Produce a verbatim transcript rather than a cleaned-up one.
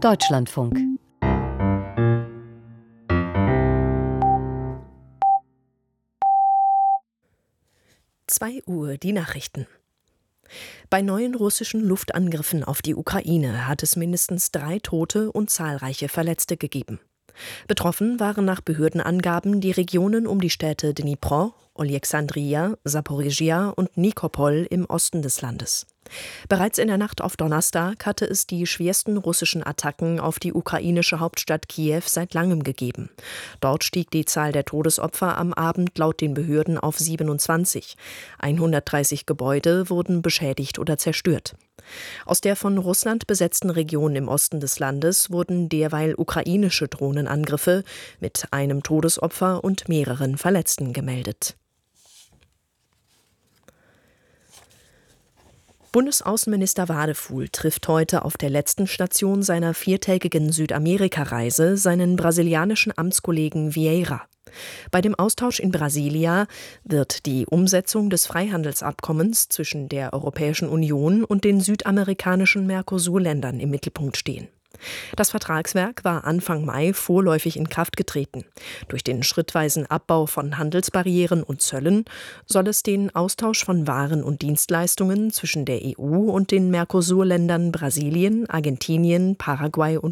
Deutschlandfunk. zwei Uhr, die Nachrichten. Bei neuen russischen Luftangriffen auf die Ukraine hat es mindestens drei Tote und zahlreiche Verletzte gegeben. Betroffen waren nach Behördenangaben die Regionen um die Städte Dnipro, Olexandria, Saporizhia und Nikopol im Osten des Landes. Bereits in der Nacht auf Donnerstag hatte es die schwersten russischen Attacken auf die ukrainische Hauptstadt Kiew seit langem gegeben. Dort stieg die Zahl der Todesopfer am Abend laut den Behörden auf siebenundzwanzig. hundertdreißig Gebäude wurden beschädigt oder zerstört. Aus der von Russland besetzten Region im Osten des Landes wurden derweil ukrainische Drohnenangriffe mit einem Todesopfer und mehreren Verletzten gemeldet. Bundesaußenminister Wadefuhl trifft heute auf der letzten Station seiner viertägigen Südamerika-Reise seinen brasilianischen Amtskollegen Vieira. Bei dem Austausch in Brasilia wird die Umsetzung des Freihandelsabkommens zwischen der Europäischen Union und den südamerikanischen Mercosur-Ländern im Mittelpunkt stehen. Das Vertragswerk war Anfang Mai vorläufig in Kraft getreten. Durch den schrittweisen Abbau von Handelsbarrieren und Zöllen soll es den Austausch von Waren und Dienstleistungen zwischen der E U und den Mercosur-Ländern Brasilien, Argentinien, Paraguay und